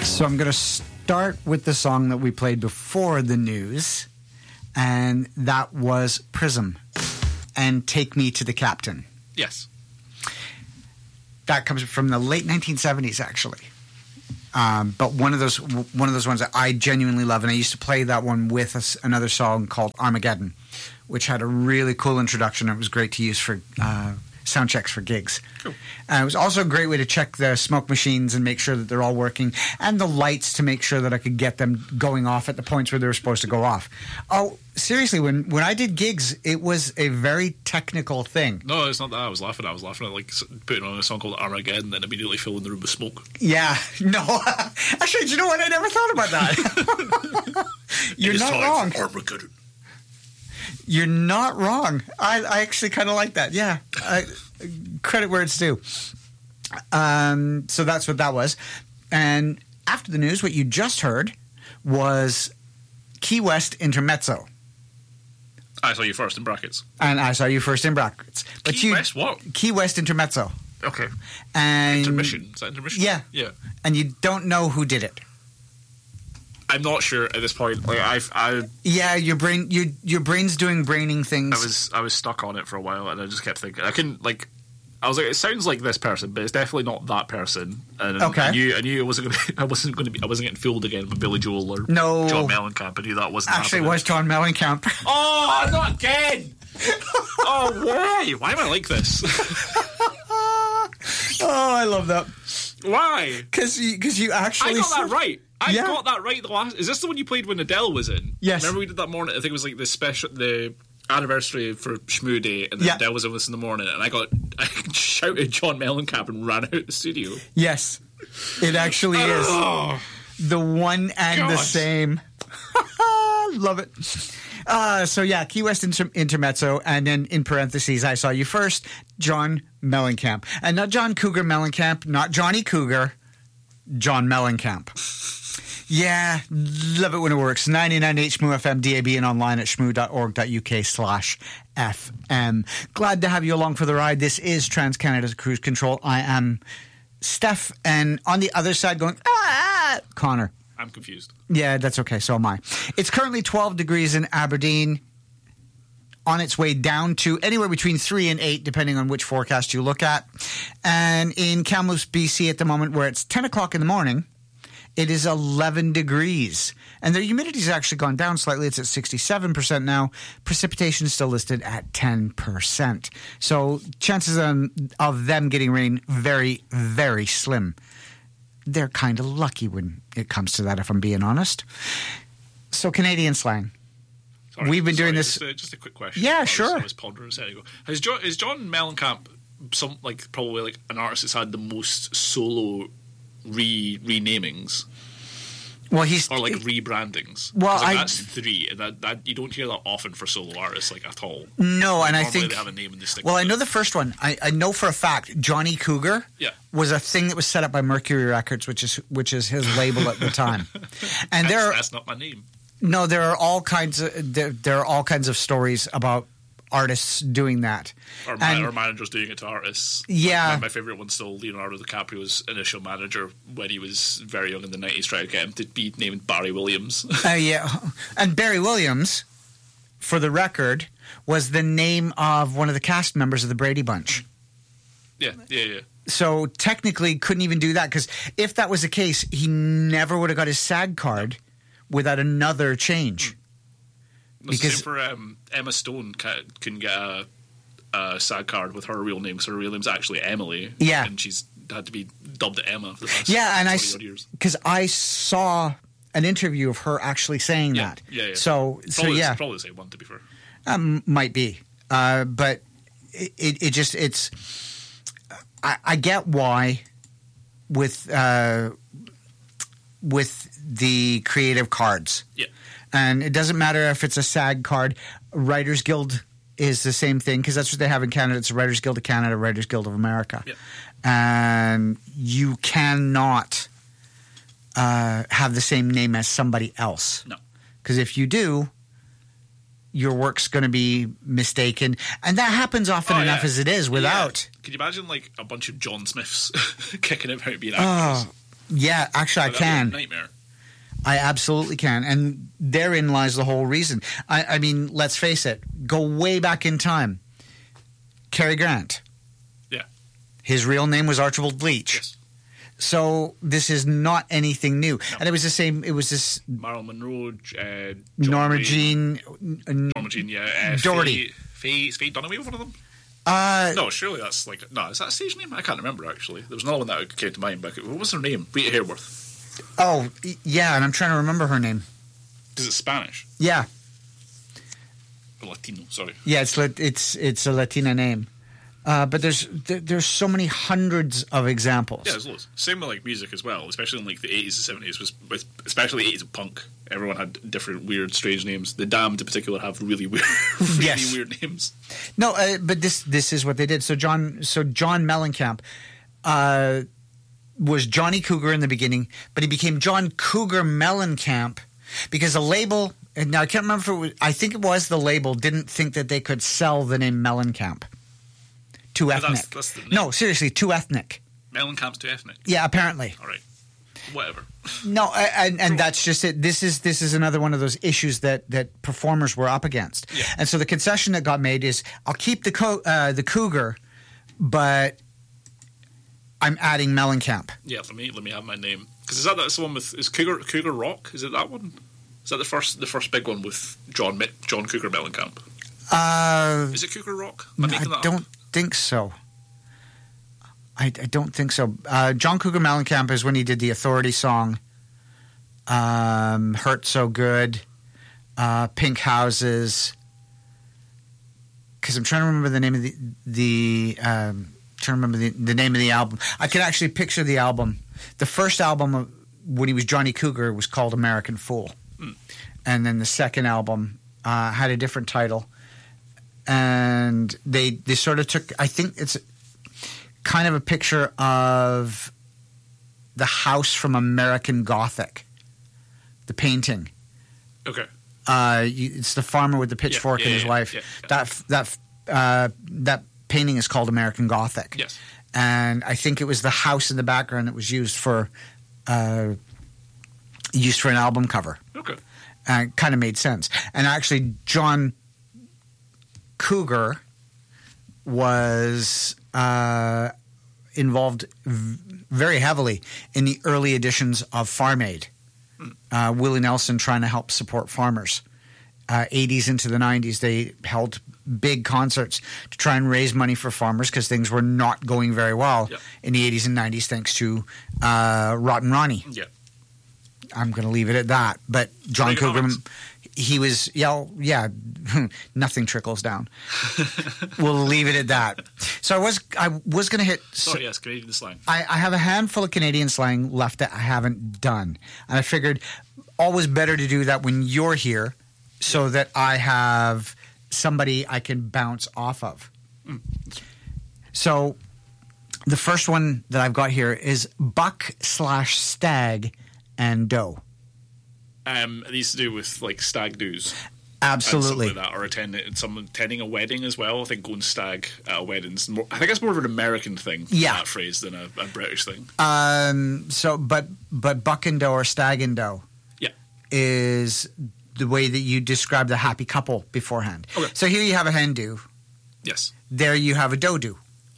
So I'm going to start with the song that we played before the news, and that was Prism and Take Me to the Captain. Yes. That comes from the late 1970s, actually. But one of those ones that I genuinely love, and I used to play that one with another song called Armageddon, which had a really cool introduction. It was great to use for sound checks for gigs. Cool. It was also a great way to check the smoke machines and make sure that they're all working, and the lights to make sure that I could get them going off at the points where they were supposed to go off. Oh, seriously, when I did gigs, it was a very technical thing. No, it's not that. I was laughing at like putting on a song called Armageddon and then immediately filling the room with smoke. Yeah, no. Actually, do you know what? I never thought about that. You're not wrong. Armageddon. You're not wrong. I actually kind of like that. Yeah. Credit where it's due. So that's what that was. And after the news, what you just heard was Key West Intermezzo. I saw you first in brackets. And I saw you first in brackets. But Key West what? Key West Intermezzo. Okay. And Intermission. Is that intermission? Yeah. Yeah. And you don't know who did it. I'm not sure at this point. Like yeah, your brain's doing braining things. I was stuck on it for a while, and I just kept thinking I couldn't like. I was like, it sounds like this person, but it's definitely not that person. And okay. I knew it wasn't going to. I wasn't getting fooled again with Billy Joel or John Mellencamp. I knew that wasn't. Actually, happening. it was John Mellencamp. Oh, not again! Oh, why? Why am I like this? Oh, I love that. Why? Because you actually. I got that right. I got that right. Is this the one you played when Adele was in? Yes. Remember we did that morning? I think it was like the anniversary for Shmoo Day, and then Adele was in this in the morning, and I shouted John Mellencamp and ran out the studio. Yes, it actually is the one and the same. Love it. So yeah, Key West Intermezzo, and then in parentheses, I saw you first, John Mellencamp, and not John Cougar Mellencamp, not Johnny Cougar, John Mellencamp. Yeah, love it when it works. 99.8 Shmoo FM, DAB, and online at shmoo.org.uk/FM. Glad to have you along for the ride. This is TransCanada's Cruise Control. I am Steph, and on the other side going, Connor. I'm confused. Yeah, that's okay. So am I. It's currently 12 degrees in Aberdeen, on its way down to anywhere between 3 and 8, depending on which forecast you look at. And in Kamloops, BC at the moment, where it's 10 o'clock in the morning, it is 11 degrees. And the humidity has actually gone down slightly. It's at 67% now. Precipitation is still listed at 10%. So chances of them getting rain, very, very slim. They're kind of lucky when it comes to that, if I'm being honest. So Canadian slang. We've been doing this. Just a quick question. Yeah, sure. I was pondering a second ago. Is John Mellencamp probably an artist that's had the most solo renamings? Well, or like rebrandings. Well, that's 3, and that you don't hear that often for solo artists at all. No, and I think they have a name and they stick. Well, I know the first one. I know for a fact Johnny Cougar was a thing that was set up by Mercury Records, which is his label at the time. And that's not my name. No, there are all kinds of stories about artists doing that. Or managers doing it to artists. Yeah. My favourite one's still Leonardo DiCaprio's initial manager when he was very young in the 90s, trying to get him to be named Barry Williams. Yeah. And Barry Williams, for the record, was the name of one of the cast members of the Brady Bunch. Yeah. So technically couldn't even do that, because if that was the case, he never would have got his SAG card without another change. Because same for Emma Stone couldn't get a SAG card with her real name, because her real name's actually Emily. Yeah. And she's had to be dubbed Emma for the past 20 years. Because I saw an interview of her actually saying that. Yeah. So probably the same one, to be fair. Might be. But it's I get why with the creative cards. Yeah. And it doesn't matter if it's a SAG card. Writers Guild is the same thing, because that's what they have in Canada. It's the Writers Guild of Canada, Writers Guild of America. Yeah. And you cannot have the same name as somebody else. No. Because if you do, your work's going to be mistaken. And that happens often enough as it is without. Yeah. Can you imagine a bunch of John Smiths kicking about being actors? Yeah, actually, I can. Nightmare. I absolutely can. And therein lies the whole reason. I mean, let's face it. Go way back in time. Cary Grant. Yeah. His real name was Archibald Leach. Yes. So this is not anything new. No. And it was the same. It was this. Marilyn Monroe, Norma Jean. Yeah. Doherty. Faye Dunaway was one of them? No, surely that's like... No, is that a stage name? I can't remember, actually. There was another one that came to mind, but what was her name? Rita Hayworth. Oh, yeah, and I'm trying to remember her name. Is it Spanish? Yeah. Or Latino, sorry. Yeah, it's a Latina name. But there's so many hundreds of examples. Yeah, there's loads. Same with like music as well, especially in like the 80s and 70s, especially 80s of punk. Everyone had different weird, strange names. The Damned in particular have really weird, weird names. No, but this is what they did. So John Mellencamp was Johnny Cougar in the beginning, but he became John Cougar Mellencamp because the label. And now I can't remember if it was. I think it was the label didn't think that they could sell the name Mellencamp. Too ethnic. That's the name. No, seriously, too ethnic. Mellencamp's too ethnic. Yeah, apparently. All right. Whatever. No, and that's just it. This is another one of those issues that performers were up against. Yeah. And so the concession that got made is I'll keep the Cougar, but I'm adding Mellencamp. Yeah, let me have my name because that's the one with is Cougar Rock? Is it that one? Is that the first big one with John Cougar Mellencamp? Is it Cougar Rock? I don't think so. I don't think so. John Cougar Mellencamp is when he did the Authority song, Hurt So Good, Pink Houses. Because I'm trying to remember the name of the name of the album. I can actually picture the album. The first album when he was Johnny Cougar was called American Fool, and then the second album had a different title. And they sort of took. I think it's kind of a picture of the house from American Gothic, the painting. Okay. It's the farmer with the pitchfork and his wife. Yeah. That painting is called American Gothic. Yes. And I think it was the house in the background that was used for an album cover. Okay. Kind of made sense. And actually, John Cougar was involved very heavily in the early editions of Farm Aid. Willie Nelson trying to help support farmers. 80s into the 90s, they held big concerts to try and raise money for farmers because things were not going very well in the 80s and 90s thanks to Rotten Ronnie. Yeah. I'm going to leave it at that. But John Cougar, he was, nothing trickles down. We'll leave it at that. So I was going to hit. Sorry, yes, Canadian slang. I have a handful of Canadian slang left that I haven't done, and I figured always better to do that when you're here, so that I have somebody I can bounce off of. So the first one that I've got here is buck/stag and doe. These to do with like stag do's. Absolutely. And like that, or attending a wedding as well. I think going stag at weddings. I think it's more of an American thing. Yeah. That phrase than a British thing. But buck and doe or stag and doe. Yeah. Is the way that you describe the happy couple beforehand. Okay. So here you have a hen do. Yes. There you have a doe do.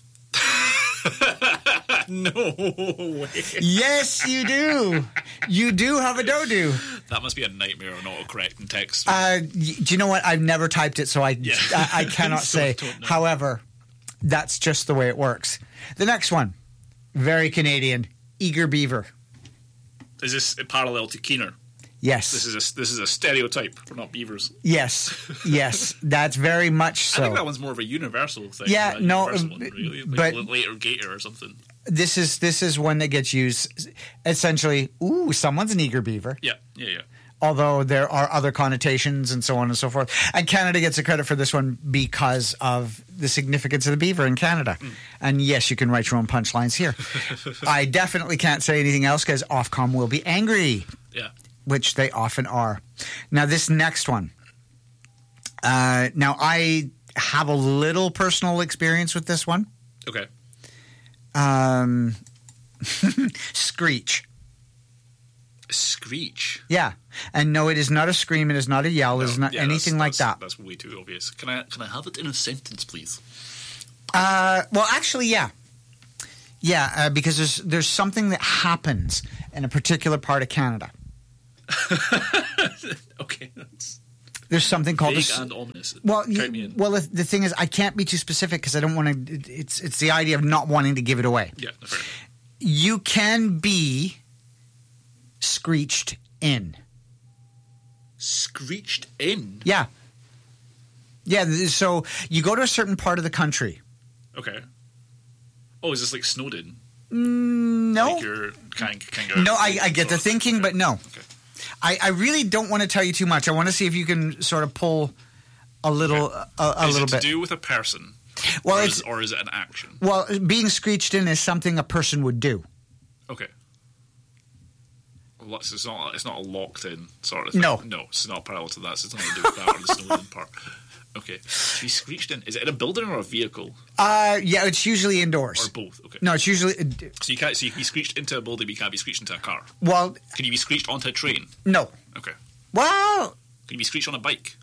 No way. Yes, you do. You do have a doe do. That must be a nightmare on autocorrect in text. Do you know what? I've never typed it, so I cannot say. However, that's just the way it works. The next one, very Canadian, eager beaver. Is this parallel to Keener? Yes. This is a stereotype. We're not beavers. Yes, that's very much so. I think that one's more of a universal thing. Yeah, no, one, really. but later gator or something. This is one that gets used essentially. Ooh, someone's an eager beaver. Yeah. Although there are other connotations and so on and so forth. And Canada gets the credit for this one because of the significance of the beaver in Canada. And yes, you can write your own punchlines here. I definitely can't say anything else because Ofcom will be angry. Yeah. Which they often are. Now, this next one. Now, I have a little personal experience with this one. Okay. Screech. A screech. Yeah. And no, it is not a scream. It is not a yell. It is not anything like that. That's way too obvious. Can I have it in a sentence, please? Well, actually, yeah. Yeah, because there's something that happens in a particular part of Canada. Okay. There's something called vague and ominous. Well, the thing is, I can't be too specific because I don't want to. It's the idea of not wanting to give it away. Yeah, fair enough. You can be screeched in. Screeched in? Yeah. Yeah, so you go to a certain part of the country. Okay. Oh, is this like snowed in? No. Like you're can't go. No, I get the thinking, okay. but no. Okay. I really don't want to tell you too much. I want to see if you can sort of pull a little a is little it bit. to do with a person? Well, or is it an action? Well, being screeched in is something a person would do. Okay. Well, it's not a locked in sort of thing. No, it's not parallel to that. So it's nothing to do with that or the snowed in part. Okay. To be screeched in. Is it in a building or a vehicle? Yeah, it's usually indoors. Or both. Okay. No, it's usually. So you can be screeched into a building, but you can't be screeched into a car. Well, can you be screeched onto a train? No. Okay. Well, can you be screeched on a bike?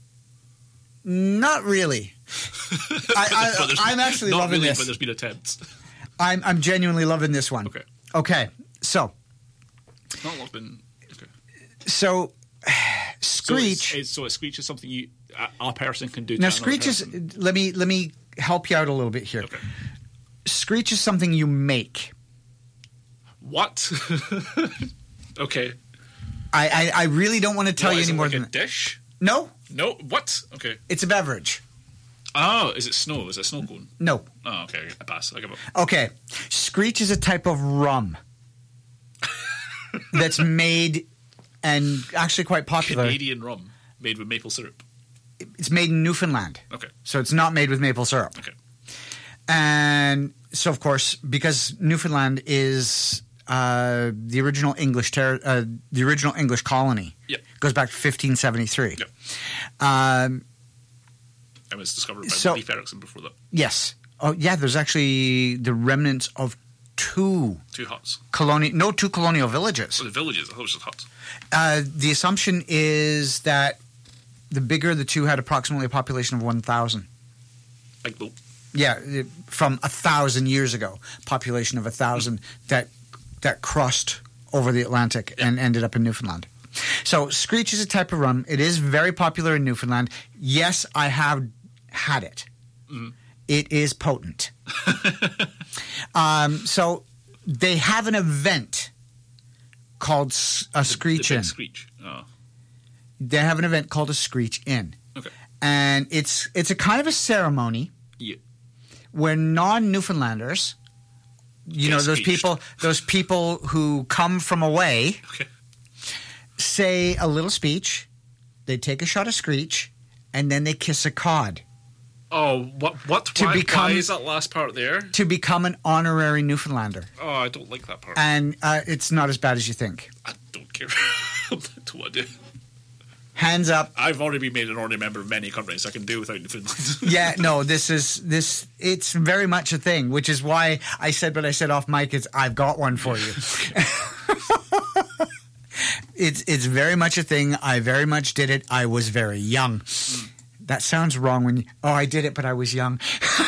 Not really. I'm actually not loving really, this. But there's been attempts. I'm genuinely loving this one. Okay. Okay. So. Not long been. Okay. So, screech. So a screech is something a person can do. Now, screech is. Let me help you out a little bit here. Okay. Screech is something you make. What? Okay. I really don't want to tell you any more like than a dish. No. No. What? Okay. It's a beverage. Oh, is it snow? Is it snow cone? No. Oh, okay. I pass. I give up. Okay. Screech is a type of rum that's made and actually quite popular. Canadian rum made with maple syrup. It's made in Newfoundland. Okay. So it's not made with maple syrup. Okay. And so, of course, because Newfoundland is the original English colony. Yep. Goes back to 1573. Yep. It was discovered by Leif Erikson before that. Yes. Oh, yeah. There's actually the remnants of two huts. Two colonial villages. Oh, the villages. I thought it was just huts. The assumption is that the bigger of the two had approximately a population of 1,000. Big boat. Yeah, from 1,000 years ago, population of 1,000 that crossed over the Atlantic and ended up in Newfoundland. So screech is a type of rum. It is very popular in Newfoundland. Yes, I have had it. Mm. It is potent. So they have an event called a screech in. Screech. Oh. They have an event called a screech in. Okay. And it's a kind of a ceremony. Yeah. Where non-Newfoundlanders, those people who come from away, say a little speech. They take a shot of screech, and then they kiss a cod. Oh, what? Why is that last part there? To become an honorary Newfoundlander. Oh, I don't like that part. And it's not as bad as you think. I don't care. I don't want to do. Hands up. I've already been made an honorary member of many countries. So I can do without Newfoundland. Yeah, no, it's very much a thing, which is why I said what I said off mic is I've got one for you. It's very much a thing. I very much did it. I was very young. Mm. That sounds wrong when I did it, but I was young.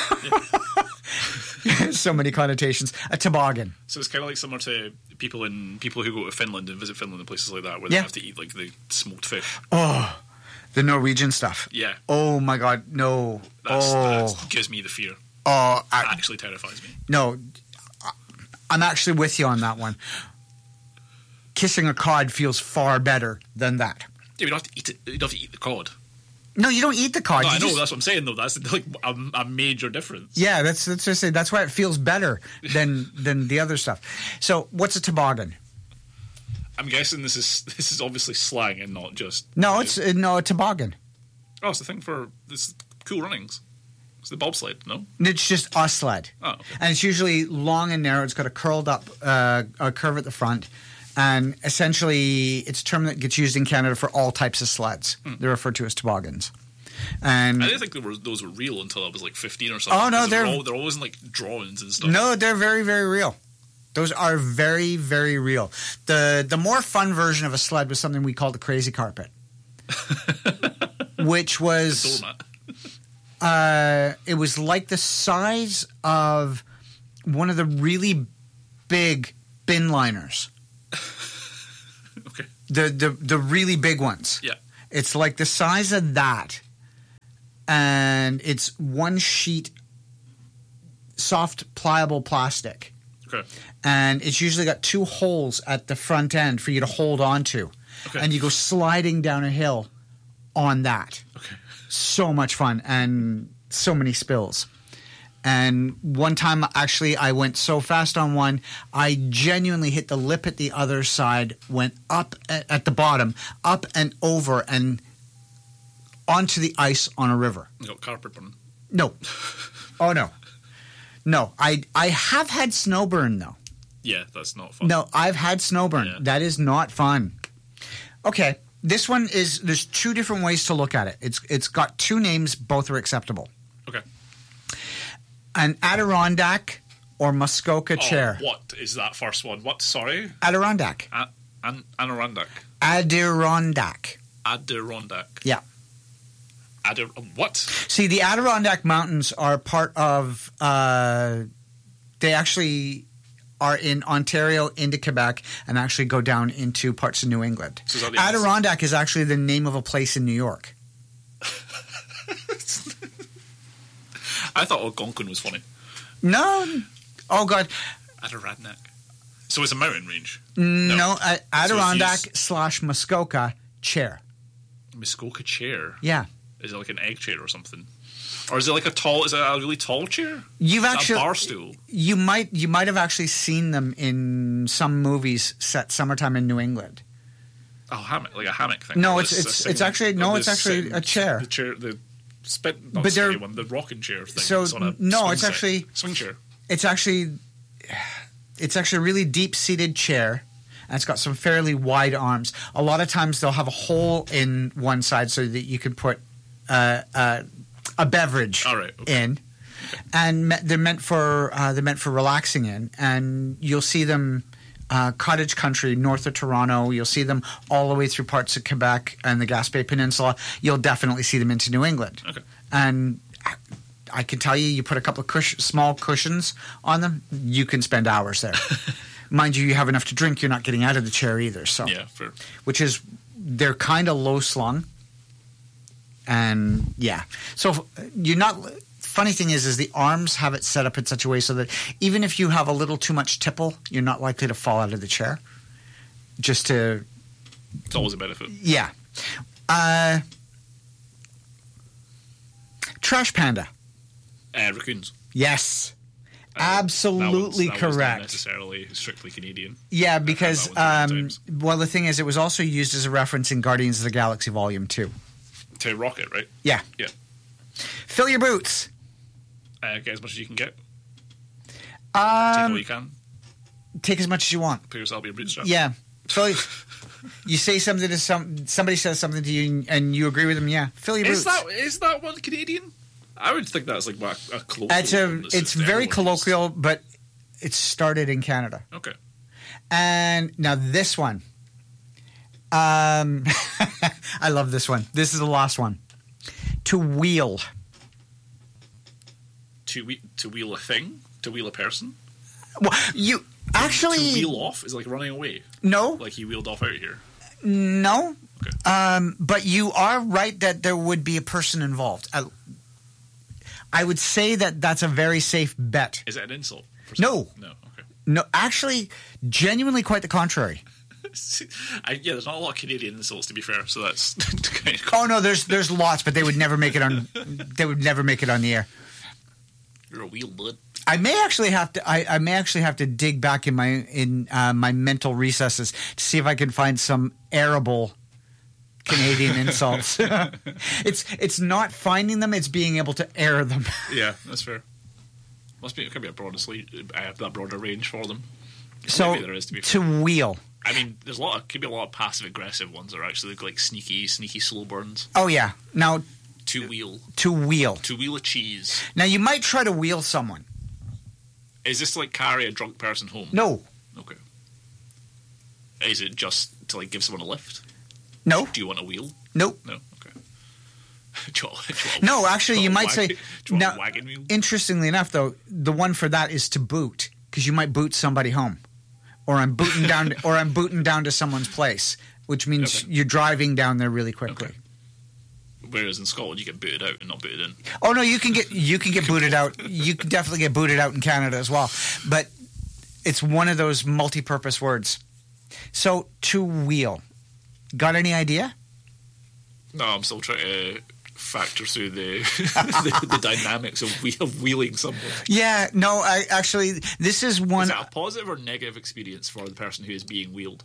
So many connotations. A toboggan. So it's kind of like similar to people who go to Finland and visit Finland and places like that where they have to eat like the smoked fish. Oh, the Norwegian stuff. Yeah. Oh my God, no. That gives me the fear. Oh, that actually terrifies me. No, I'm actually with you on that one. Kissing a cod feels far better than that. Yeah, you don't have to eat it. You don't have to eat the cod. No, you don't eat the cod. No, I know. That's what I'm saying, though. That's like a major difference. Yeah, that's just it. That's why it feels better than the other stuff. So, what's a toboggan? I'm guessing this is obviously slang and not just. No, a toboggan. Oh, it's the thing for this Cool Runnings. It's the bobsled, no? It's just a sled. Oh, okay. And it's usually long and narrow. It's got a curled up a curve at the front. And essentially, it's a term that gets used in Canada for all types of sleds. They're referred to as toboggans. And I didn't think those were real until I was like 15 or something. Oh no, they're always in like drawings and stuff. No, they're very, very real. Those are very, very real. The more fun version of a sled was something we called the crazy carpet, which was it was like the size of one of the really big bin liners. Okay. The really big ones. Yeah. It's like the size of that, and it's one sheet soft, pliable plastic. Okay. And it's usually got 2 holes at the front end for you to hold on to. Okay. And you go sliding down a hill on that. Okay. So much fun and so many spills. And one time, actually, I went so fast on one, I genuinely hit the lip at the other side, went up at the bottom, up and over and onto the ice on a river. You got carpet burn. No. Oh, no. No. I have had snow burn, though. Yeah, that's not fun. No, I've had snow burn. Yeah. That is not fun. Okay. This one is – there's 2 different ways to look at it. It's got 2 names. Both are acceptable. Okay. An Adirondack or Muskoka chair. What is that first one? What? Sorry? Adirondack. Adirondack. Adirondack. Adirondack. Yeah. What? See, the Adirondack Mountains are part of they actually are in Ontario into Quebec and actually go down into parts of New England. So is that the Adirondack is actually the name of a place in New York. I thought Algonquin was funny. No. Oh, God. Adirondack. So it's a mountain range? No, Adirondack So / Muskoka chair. Muskoka chair? Yeah. Is it like an egg chair or something? Or is it like is it a really tall chair? You've is actually that a bar stool? You might have actually seen them in some movies set summertime in New England. Oh, hammock, like a hammock thing. No, it's actually a chair. The chair, the one, the rocking chair thing. So it's on a it's actually swing chair. It's actually a really deep seated chair. And it's got some fairly wide arms. A lot of times they'll have a hole in one side so that you can put a beverage in, and they're meant for relaxing in. And you'll see them cottage country north of Toronto. You'll see them all the way through parts of Quebec and the Gaspé Peninsula. You'll definitely see them into New England. Okay. And I can tell you put a couple of small cushions on them, you can spend hours there. Mind you have enough to drink. You're not getting out of the chair either. So yeah, fair. Which is they're kind of low slung. And yeah, so you're not. Funny thing is the arms have it set up in such a way so that even if you have a little too much tipple, you're not likely to fall out of the chair. It's always a benefit. Yeah. Trash panda. Raccoons. Yes. Absolutely that correct. Not necessarily strictly Canadian. Yeah, because the thing is, it was also used as a reference in Guardians of the Galaxy Volume 2. To Rocket, right? Yeah. Yeah. Fill your boots. Get as much as you can get. Take all you can. Take as much as you want. Put yourself in your bootstraps. Yeah. You say something to somebody says something to you and you agree with them. Yeah. Fill your boots. Is that one Canadian? I would think that's like a colloquial. It's very colloquial, but it started in Canada. Okay. And now this one. I love this one. This is the last one. To wheel. To wheel a thing? To wheel a person? Well, you actually... To wheel off is like running away. No. Like he wheeled off out of here. No. Okay. But you are right that there would be a person involved. I would say that that's a very safe bet. Is it an insult? No. No, okay. No, actually, genuinely quite the contrary. There's not a lot of Canadian insults, to be fair, so that's kind of... Oh no, there's lots, but they would never make it on. They would never make it on the air. You're a wheel bud. I may actually have to dig back in my mental recesses to see if I can find some airable Canadian insults. It's not finding them; it's being able to air them. Yeah, that's fair. It could be a broader range for them. So maybe there is, to wheel. I mean, could be a lot of passive aggressive ones that are actually like sneaky slow burns. Oh yeah. Now to wheel a cheese. Now you might try to wheel someone. Is this to, like, carry a drunk person home? No. Okay. Is it just to, like, give someone a lift? No. Do you want a wheel? Nope. No. Okay. Do you want No, actually, you might say. Do you want Now, a wagon wheel? interestingly enough, though, the one for that is to boot, because you might boot somebody home, or I'm booting down, to someone's place, which means you're driving down there really quickly. Okay. Whereas in Scotland, you get booted out and not booted in. Oh no, you can get booted out. You can definitely get booted out in Canada as well, but it's one of those multi-purpose words. So to wheel, got any idea? No, I'm still trying to factor through the the dynamics of wheeling someone. Yeah, no, this is one. Is that a positive or negative experience for the person who is being wheeled?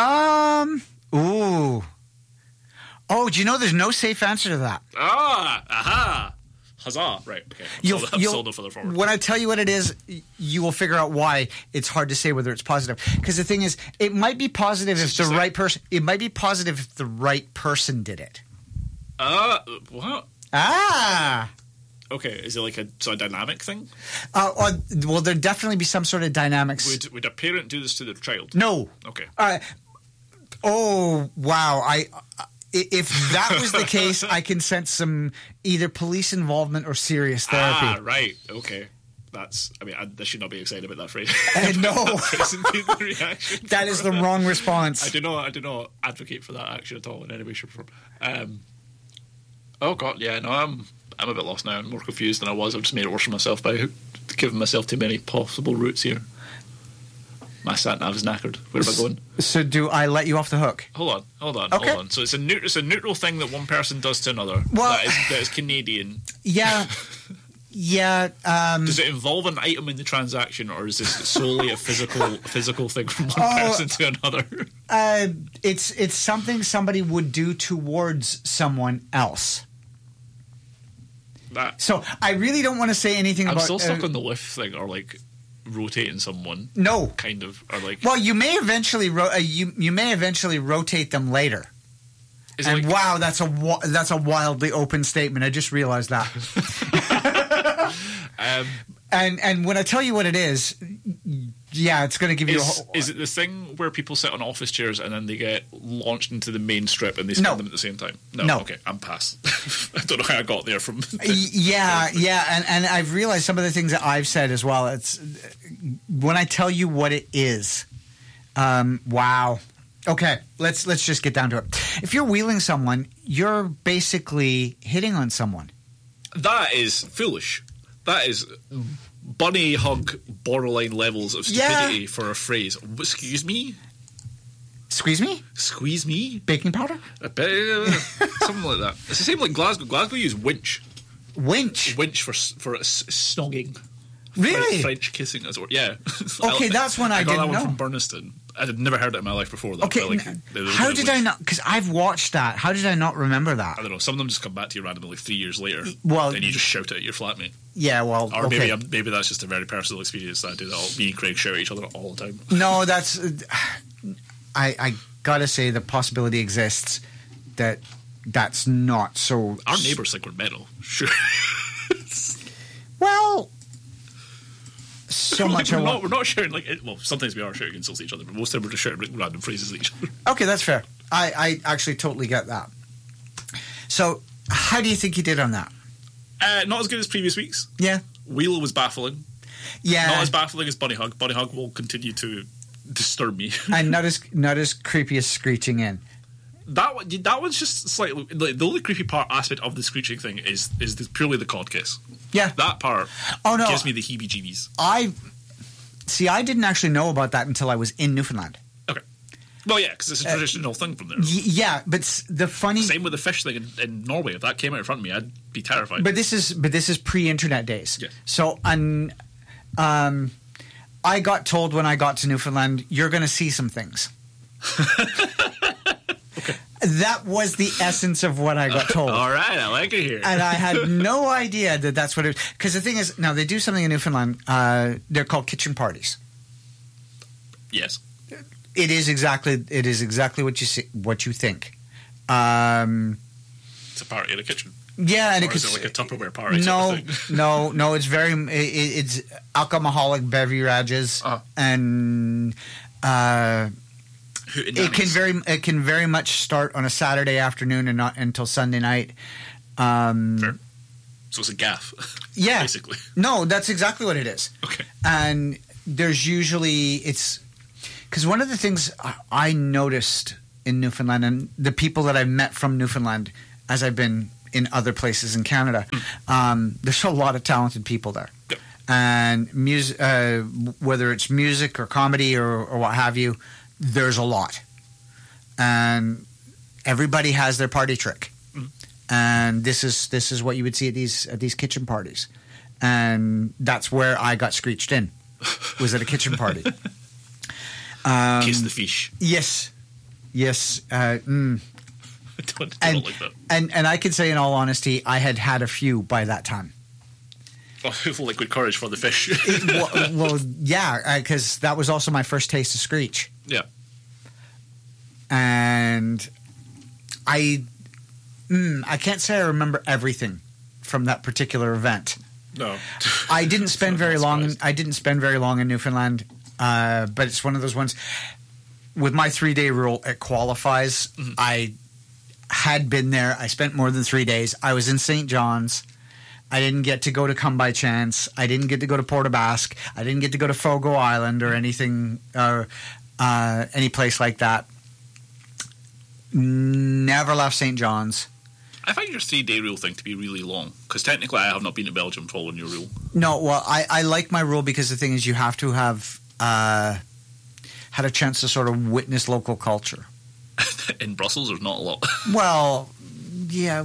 Ooh. Oh, do you know there's no safe answer to that? Aha! Huzzah! Right, okay. I'm still no further forward. When I tell you what it is, you will figure out why it's hard to say whether it's positive. Because the thing is, it might be positive if the right person. It might be positive if the right person did it. What? Okay, is it like a dynamic thing? Well, there'd definitely be some sort of dynamics. Would a parent do this to their child? No. Okay. Oh wow! If that was the case, I can sense some either police involvement or serious therapy. Right. Okay. I should not be excited about that phrase. No. That reaction. That is the wrong response. I do not advocate for that action at all in any way, shape, or form. Oh God, yeah, no, I'm a bit lost now. I'm more confused than I was. I've just made it worse for myself by giving myself too many possible routes here. My sat nav is knackered. Where am I going? So do I let you off the hook? Hold on. So it's a neutral thing that one person does to another. Well, that is Canadian. Yeah. Yeah. Does it involve an item in the transaction, or is this solely a physical thing from one person to another? It's something somebody would do towards someone else. So I really don't want to say anything about. I'm still stuck on the lift thing, or like rotating someone. No, kind of, or like. Well, you may eventually you may eventually rotate them later. And wow, that's a wildly open statement. I just realized that. And when I tell you what it is, yeah, it's going to give you. Is it the thing where people sit on office chairs and then they get launched into the main strip and they spin them at the same time? No. Okay, I'm past. I don't know how I got there from. Yeah, and I've realized some of the things that I've said as well. It's when I tell you what it is. Wow. Okay, let's just get down to it. If you're wheeling someone, you're basically hitting on someone. That is foolish. That is bunny hug borderline levels of stupidity for a phrase. Excuse me? Squeeze me? Squeeze me? Baking powder? Something like that. It's the same like Glasgow. Glasgow use winch. Winch? Winch for snogging. Really? French kissing as well. Yeah. Okay, that's one I didn't know. I got that one from Burniston. I had never heard it in my life before. That. Okay, how did I not? Because I've watched that. How did I not remember that? I don't know. Some of them just come back to you randomly 3 years later. Well, and you just shout it at your flatmate. Yeah, well, or maybe that's just a very personal experience that I do that. Me and Craig shout at each other all the time. No, that's. I gotta say the possibility exists that that's not so. Our neighbours think we're metal. Sure. Well. So much we're not shouting like well sometimes we are shouting insults at each other, but most of the time we're just shouting random phrases at each other. Okay, that's fair. I actually totally get that. So how do you think you did on that? Not as good as previous weeks. Yeah. Wheel was baffling. Yeah. Not as baffling as Bunny Hug. Bunny Hug will continue to disturb me. And not as creepy as screeching in. That one's just slightly. The only creepy aspect of the screeching thing is purely the cod kiss. Yeah, that part. Oh no, gives me the heebie-jeebies. I didn't actually know about that until I was in Newfoundland. Okay. Well, yeah, because it's a traditional thing from there. Yeah, but the funny. Same with the fish thing in Norway. If that came out in front of me, I'd be terrified. But this is pre-internet days. Yes. So I got told when I got to Newfoundland, you're going to see some things. Okay. That was the essence of what I got told. All right, I like it here. And I had no idea that that's what it was. Because the thing is, now they do something in Newfoundland. They're called kitchen parties. Yes. It is exactly what you think. It's a party in a kitchen. Yeah, and Or it could is it like a Tupperware party? no, sort of thing? no. It's it's alcoholic beverages, and it can very much start on a Saturday afternoon and not until Sunday night. Fair. So it's a gaff. Yeah, basically. No, that's exactly what it is. Okay. And there's usually because one of the things I noticed in Newfoundland, and the people that I've met from Newfoundland as I've been in other places in Canada, there's a lot of talented people there. Yep. And music, whether it's music or comedy or what have you, there's a lot. And everybody has their party trick. And this is what you would see at these kitchen parties. And that's where I got screeched in, was at a kitchen party. Kiss the fish. Yes. I don't like that. And I can say in all honesty, I had a few by that time. Oh, liquid courage for the fish. well, yeah, because that was also my first taste of screech. Yeah. And I can't say I remember everything from that particular event. No. I didn't spend very long. I didn't spend very long in Newfoundland, but it's one of those ones. With my 3-day rule, it qualifies. Mm-hmm. I had been there. I spent more than 3 days. I was in St. John's. I didn't get to go to Come By Chance. I didn't get to go to Port aux Basques. I didn't get to go to Fogo Island or anything, or any place like that. Never left St. John's. I find your 3-day rule thing to be really long, because technically I have not been to Belgium following your rule. No, well, I like my rule because the thing is you have to have had a chance to sort of witness local culture. In Brussels, there's not a lot. Well, yeah,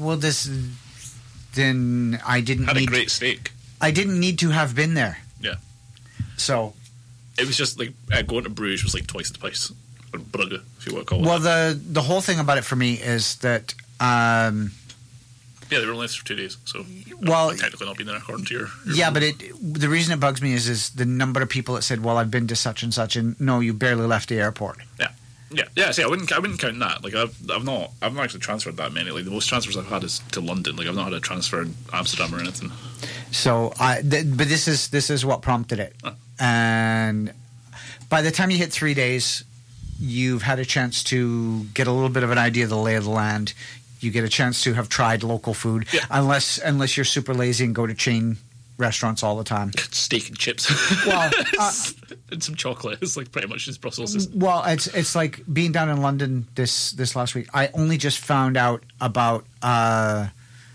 then I didn't had a great steak. I didn't need to have been there. Yeah. So it was just like going to Bruges was like twice the price. Or Brugge, if you want to call it. Well, the whole thing about it for me is that yeah, they were only there for 2 days, so well, I've technically not been there according to your yeah, but the reason it bugs me is the number of people that said, "Well, I've been to such and such," and no, you barely left the airport. Yeah. See, I wouldn't count that. Like I've not actually transferred that many. Like the most transfers I've had is to London. Like I've not had a transfer in Amsterdam or anything. So, but this is what prompted it, and by the time you hit 3 days, you've had a chance to get a little bit of an idea of the lay of the land. You get a chance to have tried local food, unless you're super lazy and go to chain restaurants all the time. Steak and chips, well, and some chocolate. It's like pretty much just Brussels. Well, it's like being down in London this last week. I only just found out about a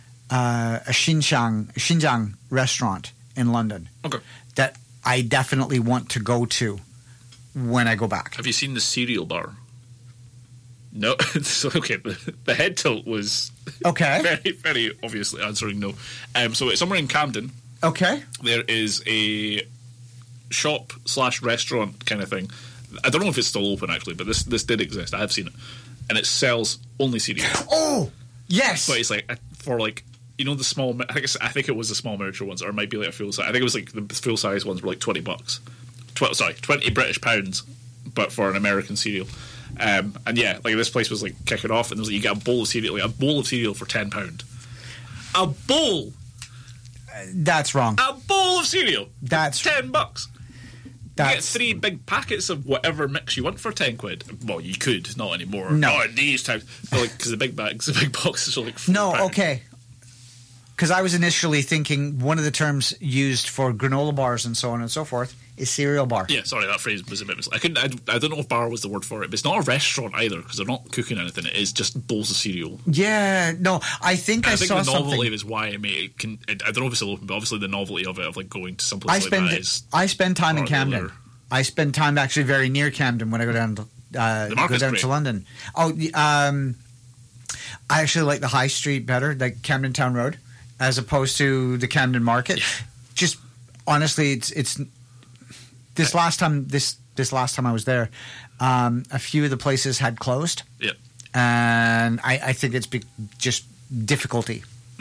Xinjiang restaurant in London. Okay. That I definitely want to go to when I go back. Have you seen the cereal bar? No. So, okay, the head tilt was very, very obviously answering no. So it's somewhere in Camden. Okay. There is a shop/restaurant kind of thing. I don't know if it's still open actually, but this did exist. I have seen it, and it sells only cereal. Oh, yes. But it's like for like the small. I think it was the small miniature ones, or it might be like a full size. I think it was like the full size ones were like $20. 20 British pounds, but for an American cereal. And yeah, like this place was like kicking off, and there was like, you get a bowl of cereal, for £10. A bowl. That's wrong. A bowl of cereal. That's $10. You get 3 big packets of whatever mix you want for £10. Well, you could, not anymore. No. Not in these times. Because the big boxes are like £4. No, okay. Because I was initially thinking one of the terms used for granola bars and so on and so forth is cereal bar. Yeah, sorry, that phrase was a bit I don't know if bar was the word for it, but it's not a restaurant either because they're not cooking anything. It is just bowls of cereal. Yeah, no, I think I saw the something. novelty is why I made it. I don't know if it's still open, but obviously the novelty of it, of like going to someplace like that is. I spend time in Camden. I spend time actually very near Camden when I go down to London. Oh, I actually like the High Street better, like Camden Town Road, as opposed to the Camden Market. Yeah. Just honestly, it's this last time I was there, a few of the places had closed. Yeah, and I think it's just difficulty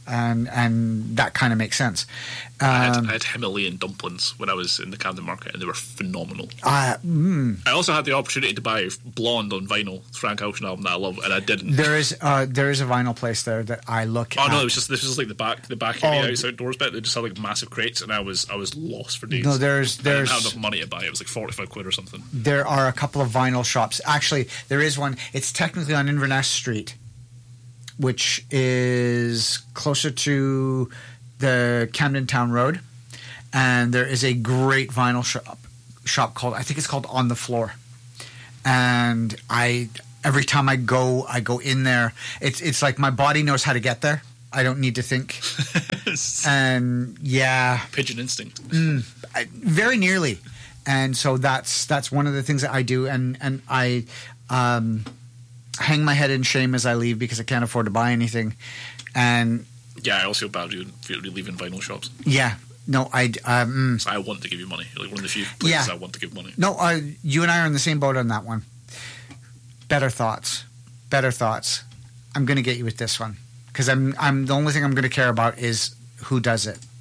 and that kind of makes sense. I had Himalayan dumplings when I was in the Camden Market, and they were phenomenal. I also had the opportunity to buy Blonde on vinyl, Frank Ocean album that I love, and I didn't. There is a vinyl place there that I look at. Oh no, this was like the back of the outdoors bit. They just had like massive crates, and I was lost for days. No, I didn't have enough money to buy it. It was like 45 quid or something. There are a couple of vinyl shops. Actually, there is one. It's technically on Inverness Street, which is closer to the Camden Town Road, and there is a great vinyl shop called, I think it's called On the Floor, and every time I go in there, it's like my body knows how to get there. I don't need to think. And yeah, pigeon instinct. Very nearly. And so that's one of the things that I do, and I hang my head in shame as I leave because I can't afford to buy anything. And yeah, I also feel bad for leaving vinyl shops. Yeah, no, so I want to give you money. You're like one of the few places I want to give money. No, you and I are in the same boat on that one. Better thoughts. I'm going to get you with this one because I'm the only thing I'm going to care about is who does it.